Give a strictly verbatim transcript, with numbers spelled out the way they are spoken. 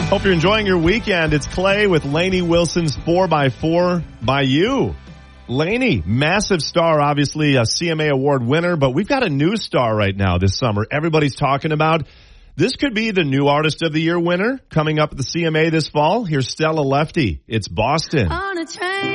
Hope you're enjoying your weekend. It's Clay with Lainey Wilson's four by four by you. Lainey, massive star, obviously a C M A award winner, but we've got a new star right now this summer. Everybody's talking about. This could be the new Artist of the Year winner coming up at the C M A this fall. Here's Stella Lefty. It's Boston. On a train.